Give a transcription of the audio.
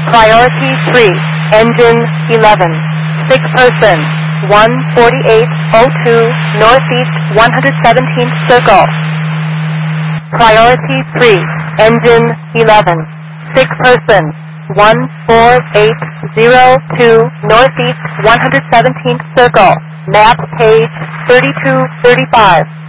Priority 3, engine 11. 6 person, 14802 Northeast 117th Circle. Priority 3, engine 11. 6 person, 14802 Northeast 117th Circle. Map page 3235.